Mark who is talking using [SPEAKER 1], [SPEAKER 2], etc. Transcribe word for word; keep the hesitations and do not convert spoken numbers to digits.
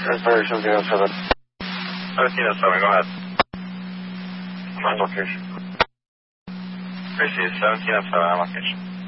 [SPEAKER 1] Raspberry seventeen oh seven.
[SPEAKER 2] seventeen oh seven, go ahead.
[SPEAKER 1] My location.
[SPEAKER 2] Tracy, seventeen oh seven on location.